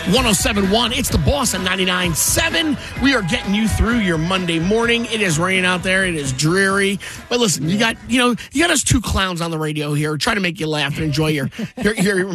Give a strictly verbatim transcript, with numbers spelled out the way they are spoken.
one oh seven point one. It's the Boss on ninety-nine point seven. We are getting you through your Monday morning. It is raining out there. It is dreary. But listen, you got, you know, you got us two clowns on the radio here trying to make you laugh and enjoy your your, your